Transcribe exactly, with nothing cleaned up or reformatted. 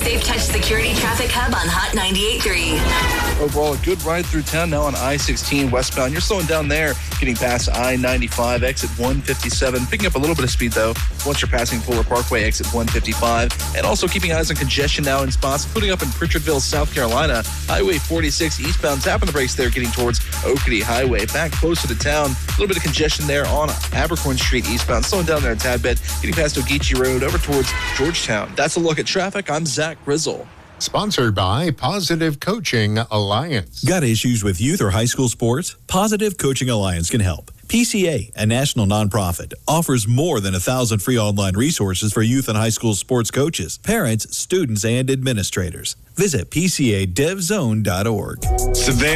Safe Touch Security Traffic Hub on Hot ninety-eight point three. Overall, a good ride through town now on I sixteen westbound. You're slowing down there, getting past I ninety-five, exit one fifty-seven. Picking up a little bit of speed, though, once you're passing Fuller Parkway, exit one fifty-five. And also keeping eyes on congestion now in spots, including up in Pritchardville, South Carolina. Highway forty-six eastbound, tapping the brakes there, getting towards Oakity Highway. Back closer to town, a little bit of congestion there on Abercorn Street eastbound. Slowing down there a tad bit, getting past Ogeechee Road over towards Georgetown. That's a look at traffic. I'm Zach Grizzle. Sponsored by Positive Coaching Alliance. Got issues with youth or high school sports? Positive Coaching Alliance can help. P C A, a national nonprofit, offers more than a thousand free online resources for youth and high school sports coaches, parents, students, and administrators. Visit P C A dev zone dot org. Savannah.